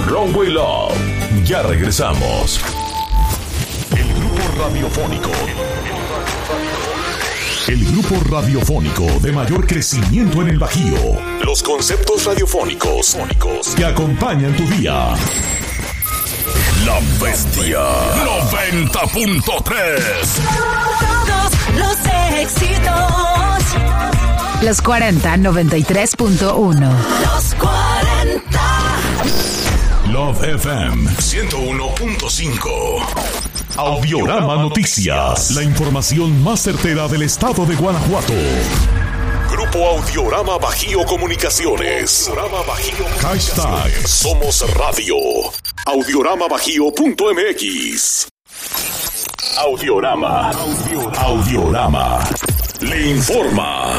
Runway Love. Ya regresamos. El grupo radiofónico. El grupo radiofónico de mayor crecimiento en el Bajío. Los conceptos radiofónicos que acompañan tu día. La Bestia 90.3. Todos los éxitos. Los 40 93.1. Los 40. Love FM 101.5. Audiorama Noticias. La información más certera del estado de Guanajuato. Grupo Audiorama Bajío Comunicaciones. Hashtag Somos Radio. Audioramabajío.mx. Audiorama. Le informa.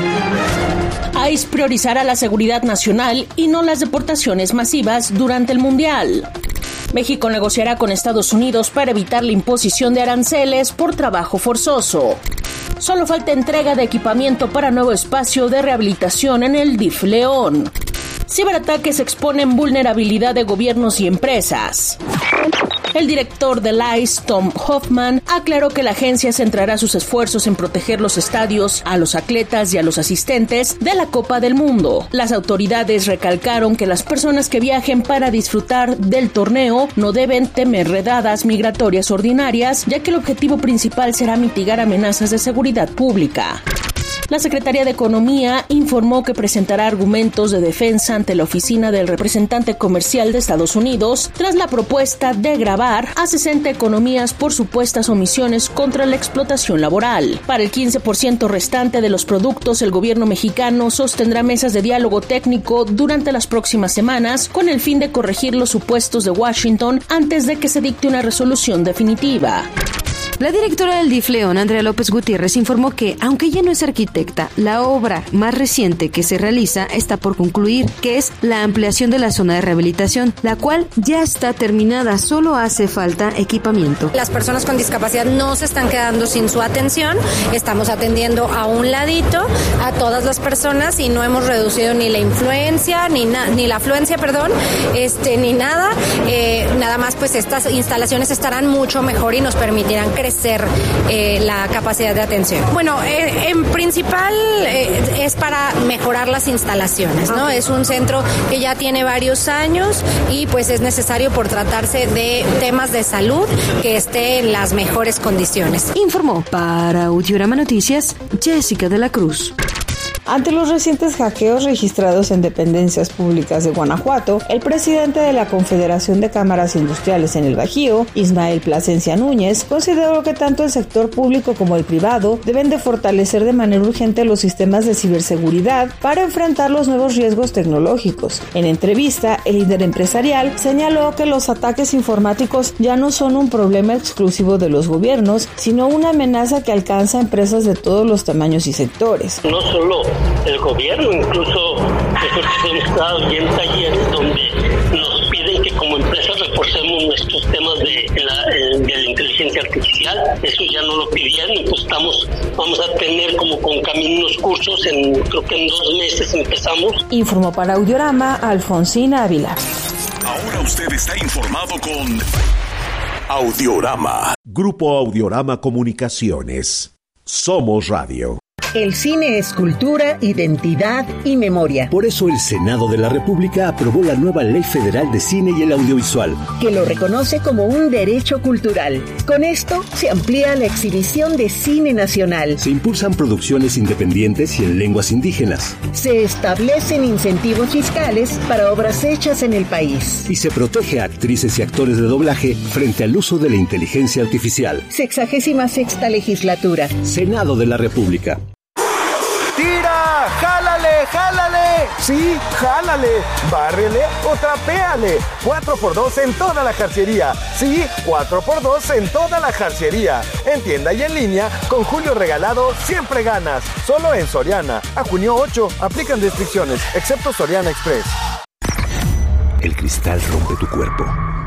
ICE priorizará la seguridad nacional y no las deportaciones masivas durante el Mundial. México negociará con Estados Unidos para evitar la imposición de aranceles por trabajo forzoso. Solo falta entrega de equipamiento para nuevo espacio de rehabilitación en el DIF León. Ciberataques exponen vulnerabilidad de gobiernos y empresas. El director del ICE, Tom Hoffman, aclaró que la agencia centrará sus esfuerzos en proteger los estadios, a los atletas y a los asistentes de la Copa del Mundo. Las autoridades recalcaron que las personas que viajen para disfrutar del torneo no deben temer redadas migratorias ordinarias, ya que el objetivo principal será mitigar amenazas de seguridad pública. La Secretaría de Economía informó que presentará argumentos de defensa ante la Oficina del Representante Comercial de Estados Unidos tras la propuesta de gravar a 60 economías por supuestas omisiones contra la explotación laboral. Para el 15% restante de los productos, el gobierno mexicano sostendrá mesas de diálogo técnico durante las próximas semanas con el fin de corregir los supuestos de Washington antes de que se dicte una resolución definitiva. La directora del DIF León, Andrea López Gutiérrez, informó que, aunque ella no es arquitecta, la obra más reciente que se realiza está por concluir, que es la ampliación de la zona de rehabilitación, la cual ya está terminada, solo hace falta equipamiento. Las personas con discapacidad no se están quedando sin su atención, estamos atendiendo a un ladito a todas las personas y no hemos reducido ni la influencia, ni la afluencia, ni nada. Nada más, pues estas instalaciones estarán mucho mejor y nos permitirán crecer la capacidad de atención. Bueno, en principal es para mejorar las instalaciones, ¿no? Es un centro que ya tiene varios años y pues es necesario, por tratarse de temas de salud, que esté en las mejores condiciones. Informó para Audiorama Noticias Jessica de la Cruz. Ante los recientes hackeos registrados en dependencias públicas de Guanajuato, el presidente de la Confederación de Cámaras Industriales en el Bajío, Ismael Plasencia Núñez, consideró que tanto el sector público como el privado deben de fortalecer de manera urgente los sistemas de ciberseguridad para enfrentar los nuevos riesgos tecnológicos. En entrevista, el líder empresarial señaló que los ataques informáticos ya no son un problema exclusivo de los gobiernos, sino una amenaza que alcanza a empresas de todos los tamaños y sectores. No solo el gobierno, incluso nosotros hemos estado viendo talleres donde nos piden que como empresa reforcemos nuestros temas de la inteligencia artificial. Eso ya no lo pidieron y pues vamos a tener como con camino unos cursos, creo que en 2 meses empezamos. Informó para Audiorama Alfonsina Ávila. Ahora usted está informado con Audiorama. Grupo Audiorama Comunicaciones. Somos Radio. El cine es cultura, identidad y memoria. Por eso el Senado de la República aprobó la nueva Ley Federal de Cine y el Audiovisual, que lo reconoce como un derecho cultural. Con esto se amplía la exhibición de cine nacional. Se impulsan producciones independientes y en lenguas indígenas. Se establecen incentivos fiscales para obras hechas en el país. Y se protege a actrices y actores de doblaje frente al uso de la inteligencia artificial. 66ª Legislatura. Senado de la República. ¡Tira! ¡Jálale! ¡Jálale! Sí, jálale. Bárrele o trapéale. 4x2 en toda la jarcería. Sí, 4x2 en toda la jarcería. En tienda y en línea, con Julio Regalado siempre ganas. Solo en Soriana. A junio 8, aplican restricciones, excepto Soriana Express. El cristal rompe tu cuerpo.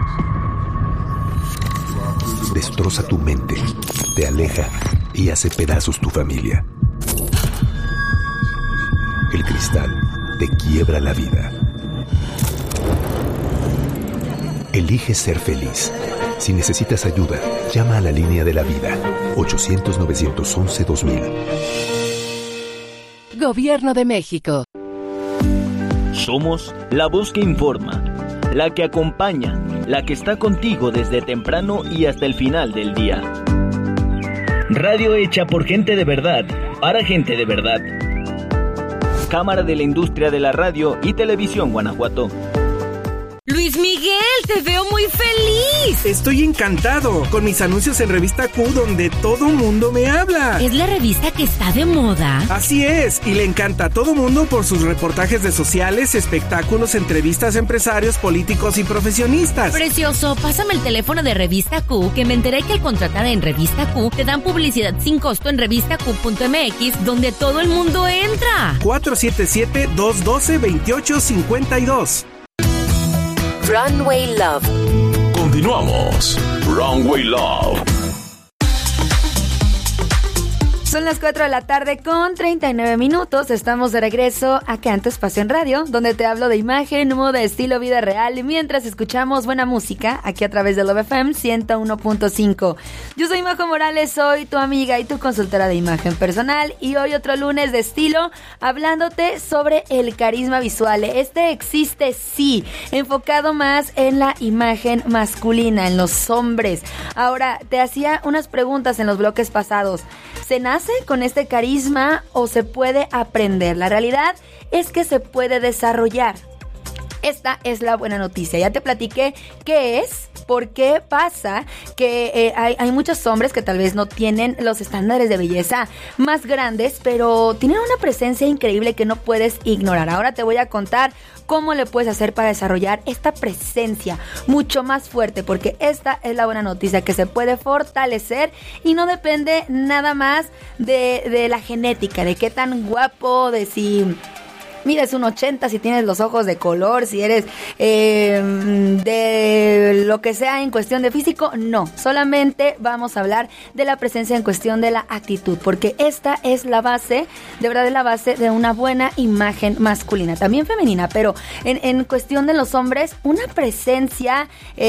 Destroza tu mente. Te aleja y hace pedazos tu familia. El cristal te quiebra la vida. Elige ser feliz. Si necesitas ayuda, llama a la línea de la vida. 800-911-2000. Gobierno de México. Somos la voz que informa, la que acompaña, la que está contigo desde temprano y hasta el final del día. Radio hecha por gente de verdad, para gente de verdad. Cámara de la Industria de la Radio y Televisión Guanajuato. Luis Miguel, te veo muy feliz. Estoy encantado con mis anuncios en Revista Q, donde todo mundo me habla. ¿Es la revista que está de moda? Así es, y le encanta a todo mundo por sus reportajes de sociales, espectáculos, entrevistas a empresarios, políticos y profesionistas. Precioso, pásame el teléfono de Revista Q, que me enteré que al contratar en Revista Q te dan publicidad sin costo en revistaq.mx, donde todo el mundo entra. 477-212-2852. Runway Love. Continuamos. Runway Love. Son las 4 de la tarde con 39 minutos. Estamos de regreso acá en tu espacio en radio, donde te hablo de imagen, moda, estilo, vida real, mientras escuchamos buena música aquí a través de Love FM 101.5. Yo soy Majo Morales, soy tu amiga y tu consultora de imagen personal, y hoy otro lunes de estilo, hablándote sobre el carisma visual. Este existe, sí, enfocado más en la imagen masculina, en los hombres. Ahora, te hacía unas preguntas en los bloques pasados. ¿Se nace con este carisma o se puede aprender? La realidad es que se puede desarrollar. Esta es la buena noticia. Ya te platiqué qué es, por qué pasa que hay muchos hombres que tal vez no tienen los estándares de belleza más grandes, pero tienen una presencia increíble que no puedes ignorar. Ahora te voy a contar cómo le puedes hacer para desarrollar esta presencia mucho más fuerte, porque esta es la buena noticia, que se puede fortalecer y no depende nada más de la genética, de qué tan guapo, de si mides 1.80, si tienes los ojos de color, si eres de lo que sea en cuestión de físico. No, solamente vamos a hablar de la presencia en cuestión de la actitud, porque esta es la base, de verdad es la base de una buena imagen masculina, también femenina, pero en cuestión de los hombres, una presencia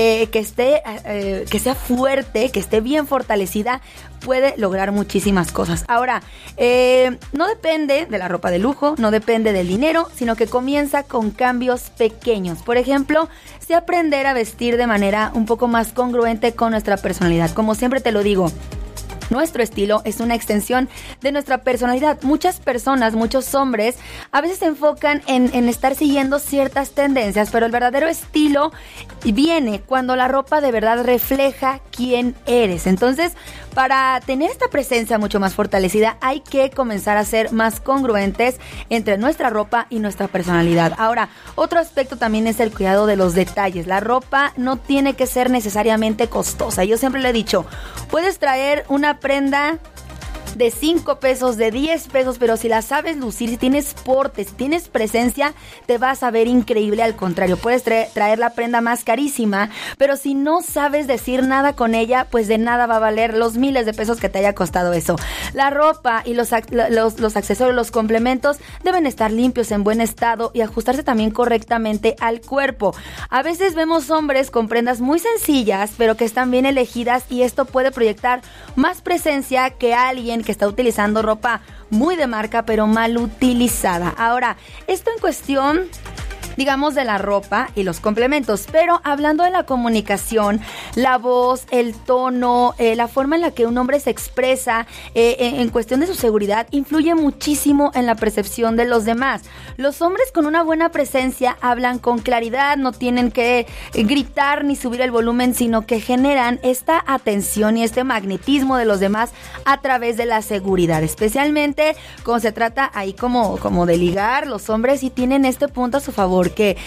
que sea fuerte, que esté bien fortalecida, puede lograr muchísimas cosas. Ahora, no depende de la ropa de lujo, no depende del dinero, sino que comienza con cambios pequeños. Por ejemplo, sé aprender a vestir de manera un poco más congruente con nuestra personalidad. Como siempre te lo digo, nuestro estilo es una extensión de nuestra personalidad. Muchas personas, muchos hombres, a veces se enfocan en estar siguiendo ciertas tendencias, pero el verdadero estilo viene cuando la ropa de verdad refleja quién eres. Entonces, para tener esta presencia mucho más fortalecida, hay que comenzar a ser más congruentes entre nuestra ropa y nuestra personalidad. Ahora, otro aspecto también es el cuidado de los detalles. La ropa no tiene que ser necesariamente costosa. Yo siempre le he dicho, puedes traer una prenda de 5 pesos, de 10 pesos, pero si la sabes lucir, si tienes porte, si tienes presencia, te vas a ver increíble. Al contrario, puedes traer la prenda más carísima, pero si no sabes decir nada con ella, pues de nada va a valer los miles de pesos que te haya costado eso. La ropa y los accesorios, los complementos deben estar limpios, en buen estado y ajustarse también correctamente al cuerpo. A veces vemos hombres con prendas muy sencillas, pero que están bien elegidas, y esto puede proyectar más presencia que alguien que está utilizando ropa muy de marca pero mal utilizada. Ahora, esto en cuestión, digamos, de la ropa y los complementos, pero hablando de la comunicación, la voz, el tono, la forma en la que un hombre se expresa en cuestión de su seguridad, influye muchísimo en la percepción de los demás. Los hombres con una buena presencia hablan con claridad, no tienen que gritar ni subir el volumen, sino que generan esta atención y este magnetismo de los demás a través de la seguridad, especialmente cuando se trata ahí como de ligar. Los hombres sí tienen este punto a su favor, que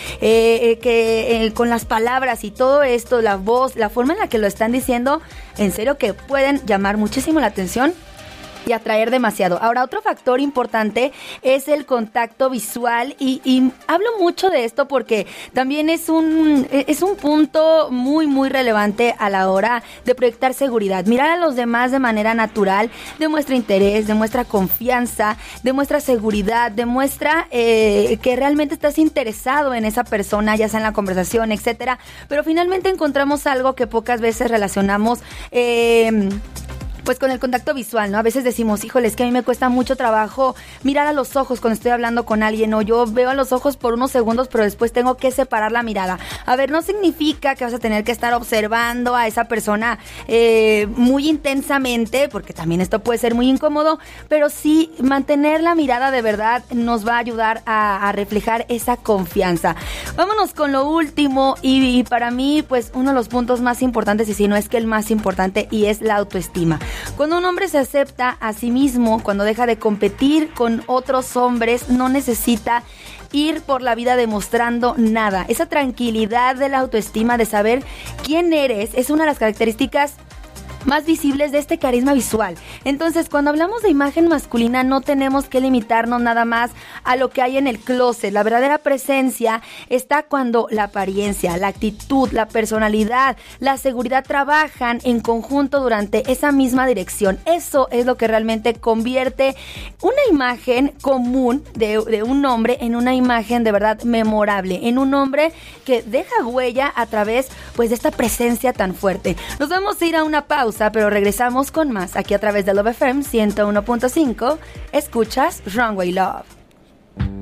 con las palabras y todo esto, la voz, la forma en la que lo están diciendo, en serio que pueden llamar muchísimo la atención y atraer demasiado. Ahora, otro factor importante es el contacto visual y hablo mucho de esto porque también es un punto muy, muy relevante a la hora de proyectar seguridad. Mirar a los demás de manera natural demuestra interés, demuestra confianza, demuestra seguridad, demuestra que realmente estás interesado en esa persona, ya sea en la conversación, etcétera. Pero finalmente encontramos algo que pocas veces relacionamos pues con el contacto visual, ¿no? A veces decimos, híjole, es que a mí me cuesta mucho trabajo mirar a los ojos cuando estoy hablando con alguien, o yo veo a los ojos por unos segundos, pero después tengo que separar la mirada. A ver, no significa que vas a tener que estar observando a esa persona muy intensamente, porque también esto puede ser muy incómodo, pero sí mantener la mirada de verdad nos va a ayudar a reflejar esa confianza. Vámonos con lo último y para mí, pues uno de los puntos más importantes, y si no es que el más importante, y es la autoestima. Cuando un hombre se acepta a sí mismo, cuando deja de competir con otros hombres, no necesita ir por la vida demostrando nada. Esa tranquilidad de la autoestima, de saber quién eres, es una de las características más visibles de este carisma visual. Entonces, cuando hablamos de imagen masculina, no tenemos que limitarnos nada más a lo que hay en el closet. La verdadera presencia está cuando la apariencia, la actitud, la personalidad, la seguridad trabajan en conjunto durante esa misma dirección. Eso es lo que realmente convierte una imagen común de un hombre en una imagen de verdad memorable, en un hombre que deja huella a través pues de esta presencia tan fuerte. Nos vamos a ir a una pausa, pero regresamos con más aquí a través de Love FM 101.5. Escuchas Runway Love.